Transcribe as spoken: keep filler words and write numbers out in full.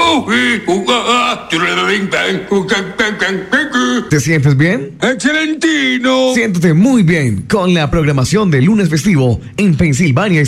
¿Te sientes bien? ¡Excelentino! Siéntete muy bien con la programación de lunes festivo en Pensilvania Estéreo.